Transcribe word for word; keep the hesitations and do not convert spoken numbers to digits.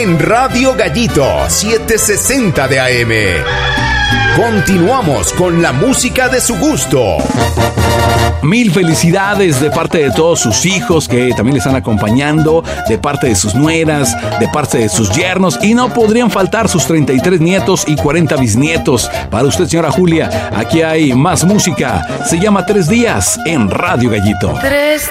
en Radio Gallito setecientos sesenta de A M. Continuamos con la música de su gusto. Mil felicidades de parte de todos sus hijos que también le están acompañando, de parte de sus nueras, de parte de sus yernos, y no podrían faltar sus treinta y tres nietos y cuarenta bisnietos. Para usted, señora Julia, aquí hay más música. Se llama Tres Días en Radio Gallito. Tres